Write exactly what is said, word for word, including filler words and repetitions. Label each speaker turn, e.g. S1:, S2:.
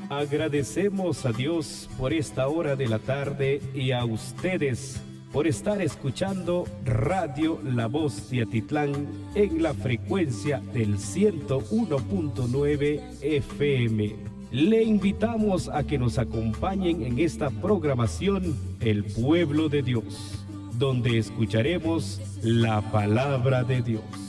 S1: Agradecemos a Dios por esta hora de la tarde y a ustedes por estar escuchando Radio La Voz de Atitlán en la frecuencia del ciento uno punto nueve F M. Le invitamos a que nos acompañen en esta programación El Pueblo de Dios, donde escucharemos la palabra de Dios.